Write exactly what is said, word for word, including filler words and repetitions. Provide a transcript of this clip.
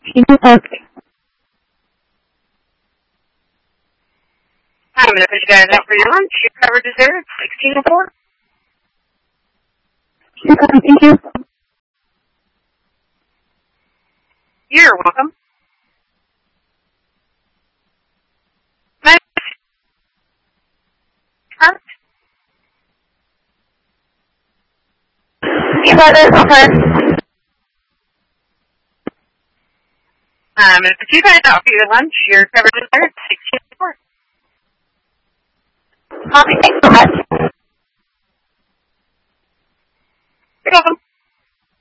Okay. I'm going to put you guys out for your lunch. Your covered dessert, sixteen oh four. Thank you. You're welcome. Nice. Huh? You got it, okay. I'm going to put you guys out for your lunch. Your covered dessert, sixteen oh four. Copy, thanks so much. You're welcome.